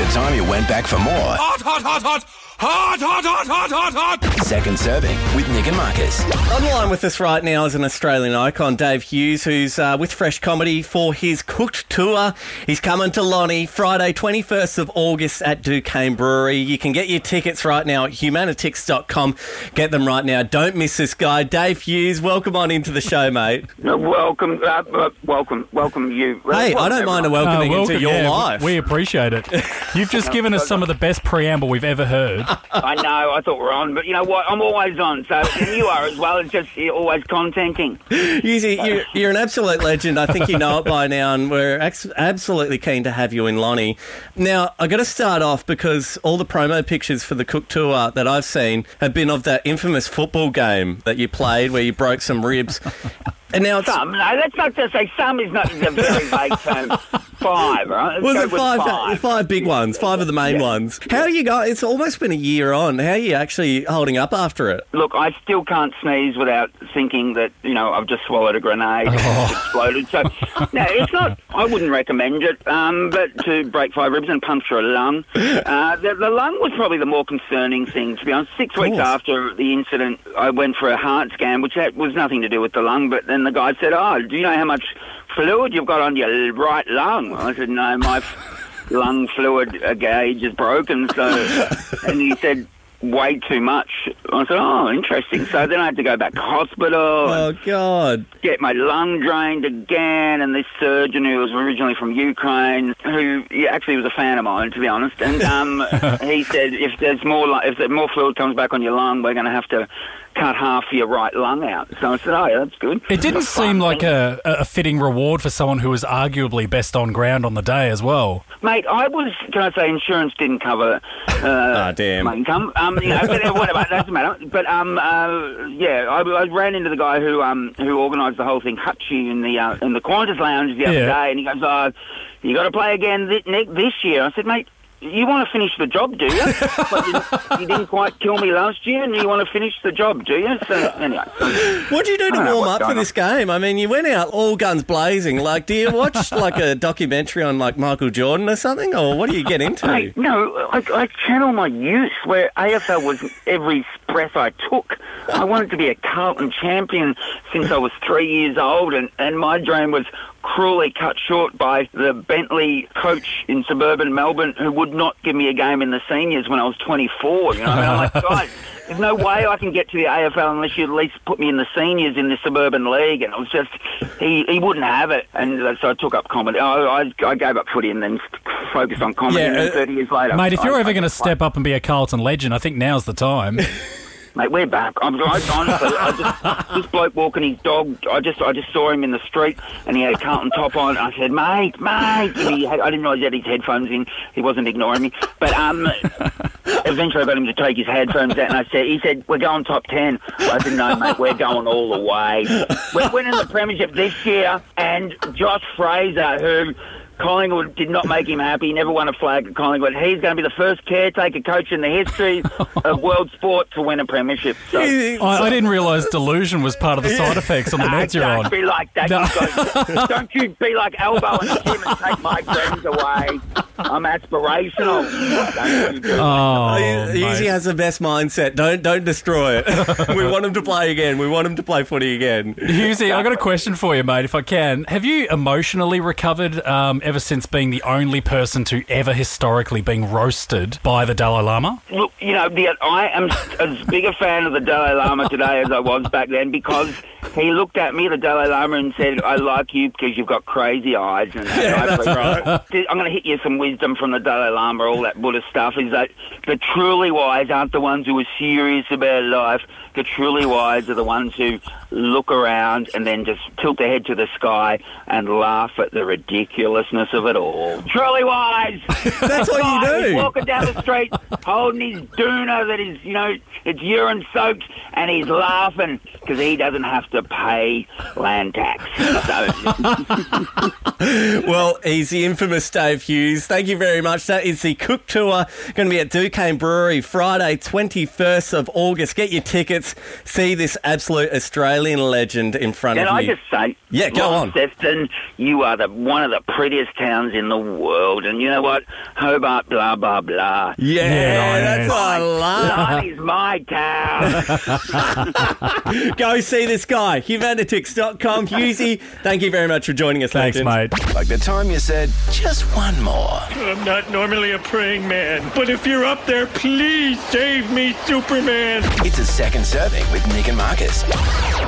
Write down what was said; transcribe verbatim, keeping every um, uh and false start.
the time you went back for more. Hot, hot, hot, hot, hot, hot, hot, hot, hot, hot. Second Serving with Nick and Marcus. On the line with us right now is an Australian icon, Dave Hughes, who's uh, with Fresh Comedy for his Cooked Tour. He's coming to Lonnie Friday, twenty-first of August at Duquesne Brewery. You can get your tickets right now at humanitix dot com. Get them right now. Don't miss this guy. Dave Hughes, welcome on into the show, mate. No, welcome, uh, uh, welcome, welcome you. Hey, welcome I don't mind a welcoming Uh, welcome, into your yeah, life. We appreciate it. You've just given us some of the best preamble we've ever heard. I know, I thought we were on, but you know what? I'm always on, so and you are as well. It's just you're always contenting. Hughes, you're, you're an absolute legend. I think you know it by now, and we're ex- absolutely keen to have you in Lonnie. Now, I've got to start off because all the promo pictures for the Cook Tour that I've seen have been of that infamous football game that you played where you broke some ribs. And now it's... Some, no, that's not to say some is not a very vague term. Five, right? Let's Was go it with five, five? five big ones, five of the main Yeah. ones. How are you going? It's almost been a year on. How are you actually holding up after it? Look, I still can't sneeze without thinking that, you know, I've just swallowed a grenade and it's exploded. So, no, it's not, I wouldn't recommend it, um, but to break five ribs and puncture a lung. Uh, the, the lung was probably the more concerning thing, to be honest. Six weeks after the incident, I went for a heart scan, which had, was nothing to do with the lung, but then the guy said, oh, do you know how much fluid you've got on your right lung? I said, no, my f- lung fluid uh, gauge is broken. So, and he said, way too much. I said, oh, interesting. So then I had to go back to hospital Oh, and God. get my lung drained again. And this surgeon who was originally from Ukraine, who yeah, actually was a fan of mine, to be honest, and um, he said, if there's more, lu- if there more fluid comes back on your lung, we're going to have to cut half your right lung out. So I said, oh, yeah, that's good. It didn't That's fun. seem like a, a fitting reward for someone who was arguably best on ground on the day as well. Mate, I was, can I say, insurance didn't cover uh, Ah, damn. my income. Um, you know, but uh, whatever, doesn't matter. But, um, uh, yeah, I, I ran into the guy who um, who organised the whole thing, Hutchie, in the uh, in the Qantas Lounge the other Yeah. day, and he goes, oh, you got to play again this, Nick, this year. I said, mate, you want to finish the job, do you? But you, you didn't quite kill me last year, and you want to finish the job, do you? So, anyway. What did you do I to don't know warm what's up for going this game? I mean, you went out all guns blazing. Like, do you watch like a documentary on like Michael Jordan or something, or what do you get into? Mate, no, I, I channel my youth where A F L was every breath I took. I wanted to be a Carlton champion since I was three years old, and, and my dream was cruelly cut short by the Bentley coach in suburban Melbourne who would not give me a game in the seniors when I was twenty-four. You know, I mean, I'm like, guys, there's no way I can get to the A F L unless you at least put me in the seniors in the suburban league. And it was just, he, he wouldn't have it. And so I took up comedy. I, I, I gave up footy and then focused on comedy. Yeah, and then uh, thirty years later, Mate, if you're I- ever I going to just step up and be a Carlton legend, I think now's the time. Mate, we're back. I'm I, honestly, I just this bloke walking his dog. I just, I just saw him in the street, and he had a Carlton top on. I said, "Mate, mate." And he had, I didn't realise he had his headphones in. He wasn't ignoring me, but um, eventually I got him to take his headphones out, and I said, "He said we're going top ten." I said, "No, mate, we're going all the way." We're winning the premiership this year, and Josh Fraser, who Collingwood did not make him happy. He never won a flag at Collingwood. He's going to be the first caretaker coach in the history of world sport to win a premiership. So, I, I didn't realise delusion was part of the side effects on the no, meds you're don't on. be like that. No. You guys. Don't you be like Elbow and Jim and take my dreams away. I'm aspirational. That's what you do. Oh, He mate. usually has the best mindset. Don't don't destroy it. We want him to play again. We want him to play footy again. Hughesy, I've got a question for you, mate, if I can. Have you emotionally recovered um, ever since being the only person to ever historically being roasted by the Dalai Lama? Look, you know, the, I am as big a fan of the Dalai Lama today as I was back then because he looked at me, the Dalai Lama, and said, I like you because you've got crazy eyes. And, and Yeah, I that's appreciate right. it. I'm going to hit you some wisdom from the Dalai Lama, all that Buddhist stuff, is that the truly wise aren't the ones who are serious about life. The truly wise are the ones who look around and then just tilt their head to the sky and laugh at the ridiculousness of it all. Truly wise! That's what you Guy, do. He's walking down the street holding his doona that is, you know, it's urine soaked, and he's laughing because he doesn't have to pay land tax. So, Well, he's the infamous Dave Hughes. Thank you very much. That is the Cook Tour. Going to be at Duquesne Brewery Friday, twenty-first of August. Get your tickets. See this absolute Australian Australian legend in front Can of I you. just say, Yeah, go on. Launceston, you are the one of the prettiest towns in the world. And you know what? Hobart, blah, blah, blah. Yeah, Yes. that's what I love. Lonnie's my town. Go see this guy, humanitix dot com. Husey, thank you very much for joining us, Thanks, legend. mate. Like the time you said, just one more. I'm not normally a praying man, but if you're up there, please save me, Superman. It's a second serving with Nick and Marcus.